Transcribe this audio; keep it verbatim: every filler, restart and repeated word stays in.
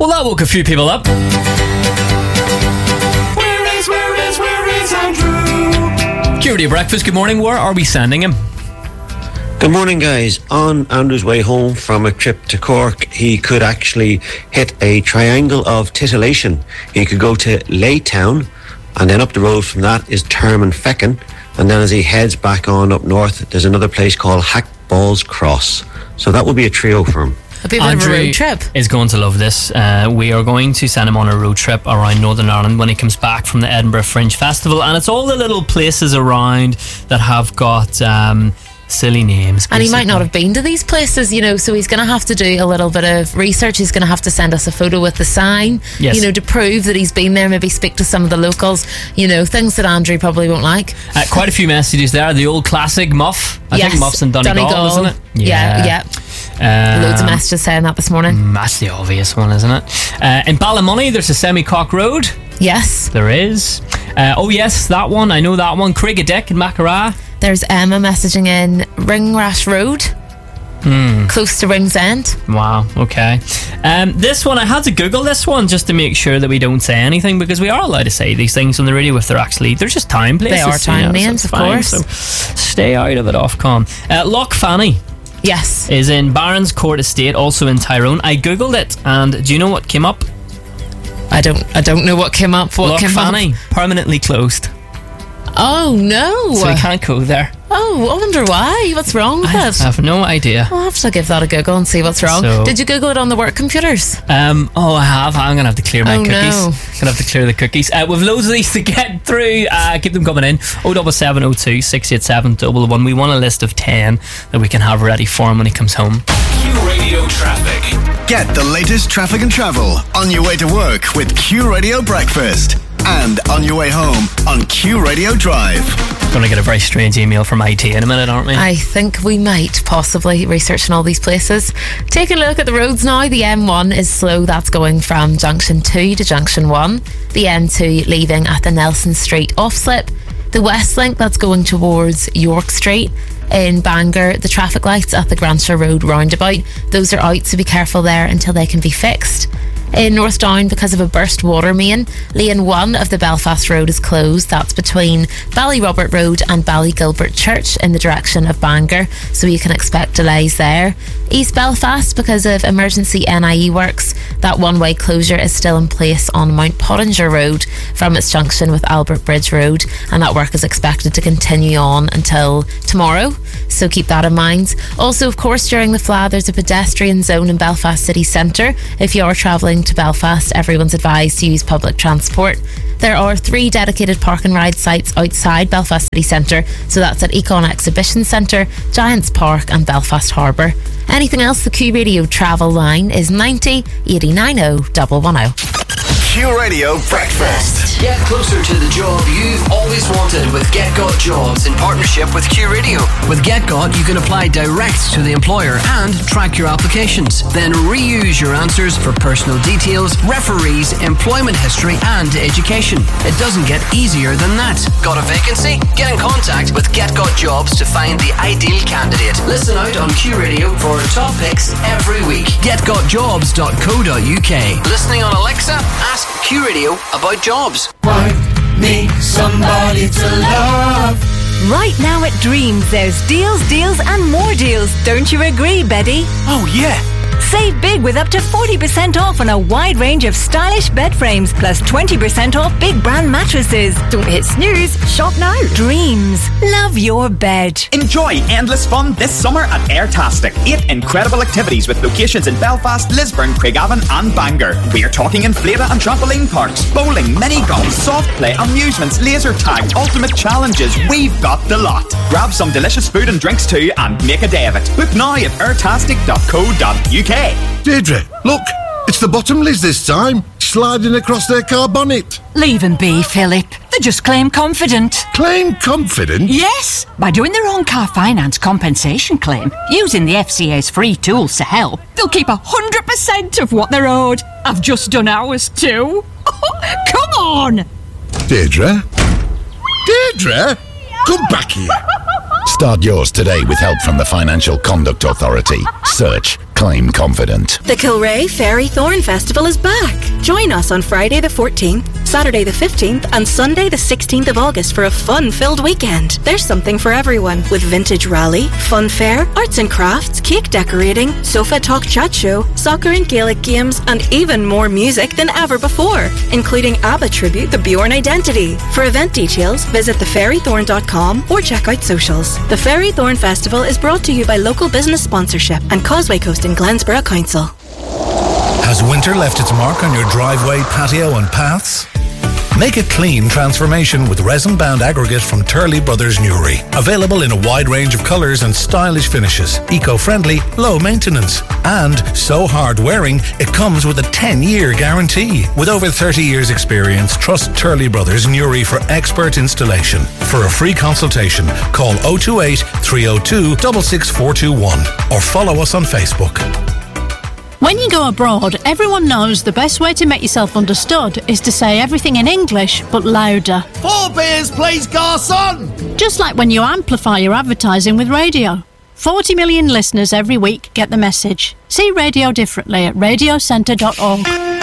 Well, that woke a few people up. Where is, where is, where is Andrew? Q Radio Breakfast, good morning. Where are we sending him? Good morning, guys. On Andrew's way home from a trip to Cork, he could actually hit a triangle of titillation. He could go to Laytown, and then up the road from that is Termon Feckin, and then as he heads back on up north, there's another place called Hackballs Cross. So that would be a trio for him. It'd be a bit Andrew of a road trip. is going to love this. Uh, we are going to send him on a road trip around Northern Ireland when he comes back from the Edinburgh Fringe Festival, and it's all the little places around that have got um, silly names. And he might basically. not have been to these places, you know, so he's going to have to do a little bit of research. He's going to have to send us a photo with the sign, Yes. you know, to prove that he's been there, maybe speak to some of the locals, you know, things that Andrew probably won't like. Uh, quite a few messages there. The old classic Muff. I Yes, think Muff's in Donegal, Donegal. isn't it? Yeah, yeah. Um, Loads of messages saying that this morning. That's the obvious one, isn't it? Uh, in Ballymoney, there's a Semi-Cock Road. Yes. There is. Uh, oh, yes, that one. I know that one. Craigadec in Macará. There's Emma messaging in Ringrash Road, Hmm. close to Ringsend. Wow, okay. Um, this one, I had to Google this one just to make sure that we don't say anything, because we are allowed to say these things on the radio if they're actually, they're just time places. They are time you know, so names, it's of fine. course. So stay out of it, Ofcom. Uh, Loch Fanny Yes. is in Barons Court Estate, also in Tyrone. I Googled it, and do you know what came up? I don't I don't know what came up. What Loch came Fanny, up? permanently closed. Oh, no. So we can't go there. Oh, I wonder why. What's wrong with I it? have no idea. I'll have to give that a Google and see what's wrong. So- Did you Google it on the work computers? Um, oh, I have. I'm gonna have to clear my Oh, cookies. no. Gonna have to clear the cookies. Uh, we've loads of these to get through. Uh, keep them coming in. oh seven seven oh two, six eight seven, one one. We want a list of ten that we can have ready for him when he comes home. Q Radio Traffic. Get the latest traffic and travel on your way to work with Q Radio Breakfast. And on your way home on Q Radio Drive. Gonna get a very strange email from I T in a minute, aren't we? I think we might possibly researching all these places. Taking a look at the roads now. The M one is slow. That's going from junction two to junction one. The N two leaving at the Nelson Street off slip. The West Link, that's going towards York Street. In Bangor, the traffic lights at the Granshire Road roundabout, those are out, so be careful there until they can be fixed. In North Down, because of a burst water main, lane one of the Belfast Road is closed. That's between Ballyrobert Road and Ballygilbert Church in the direction of Bangor, so you can expect delays there. East Belfast, because of emergency N I E works, that one-way closure is still in place on Mount Pottinger Road from its junction with Albert Bridge Road, and that work is expected to continue on until tomorrow, so keep that in mind. Also, of course, during the F L A, there's a pedestrian zone in Belfast city centre. If you are travelling to Belfast, everyone's advised to use public transport. There are three dedicated park and ride sites outside Belfast city centre, so that's at Econ Exhibition Centre, Giants Park and Belfast Harbour. Anything else, the Q Radio travel line is ninety eighty-nine oh one one oh. Q Radio Breakfast. Get closer to the job you've always wanted with GetGot Jobs in partnership with Q Radio. With GetGot, you can apply direct to the employer and track your applications. Then reuse your answers for personal details, referees, employment history, and education. It doesn't get easier than that. Got a vacancy? Get in contact with GetGot Jobs to find the ideal candidate. Listen out on Q Radio for top picks every week. get got jobs dot co dot uk. Listening on Alexa? Ask Q Radio about jobs. I need somebody to love. Right now at Dreams, there's deals, deals and more deals. Don't you agree, Betty? Oh, yeah. Save big with up to forty percent off on a wide range of stylish bed frames, plus twenty percent off big brand mattresses. Don't hit snooze. Shop now. Dreams. Love your bed. Enjoy endless fun this summer at Airtastic. Eight incredible activities with locations in Belfast, Lisburn, Craigavon and Bangor. We're talking inflata and trampoline parks, bowling, mini golf, soft play, amusements, laser tag, ultimate challenges. We've got the lot. Grab some delicious food and drinks too and make a day of it. Book now at airtastic dot co dot uk. Deirdre, look, it's the Bottomleys this time, sliding across their car bonnet. Leave them be, Philip. They just claim confident. Claim confident? Yes, by doing their own car finance compensation claim, using the F C A's free tools to help, they'll keep one hundred percent of what they're owed. I've just done ours too. Come on! Deirdre? Deirdre? Come back here. Start yours today with help from the Financial Conduct Authority. Search Claim confident. The Kilray Fairy Thorn Festival is back. Join us on Friday the fourteenth, Saturday the fifteenth and Sunday the sixteenth of August for a fun-filled weekend. There's something for everyone with vintage rally, fun fair, arts and crafts, cake decorating, sofa talk chat show, soccer and Gaelic games, and even more music than ever before, including ABBA tribute The Bjorn Identity. For event details, visit the fairy thorn dot com or check out socials. The Fairy Thorn Festival is brought to you by local business sponsorship and Causeway Coast and Glensborough Council. Has winter left its mark on your driveway, patio and paths? Make a clean transformation with resin-bound aggregate from Turley Brothers Newry. Available in a wide range of colours and stylish finishes. Eco-friendly, low maintenance. And so hard-wearing, it comes with a ten-year guarantee. With over thirty years experience, trust Turley Brothers Newry for expert installation. For a free consultation, call oh two eight, three oh two, six six four two one or follow us on Facebook. When you go abroad, everyone knows the best way to make yourself understood is to say everything in English, but louder. Four beers, please, garçon! Just like when you amplify your advertising with radio. forty million listeners every week get the message. See radio differently at radio centre dot org.